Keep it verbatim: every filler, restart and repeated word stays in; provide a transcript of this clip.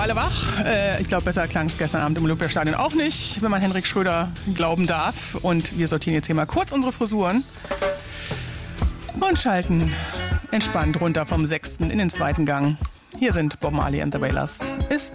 alle wach. Äh, ich glaube, besser klang es gestern Abend im Olympiastadion auch nicht, wenn man Henrik Schröder glauben darf. Und wir sortieren jetzt hier mal kurz unsere Frisuren und schalten entspannt runter vom sechsten in den zweiten Gang. Hier sind Bob Marley and the Wailers. Ist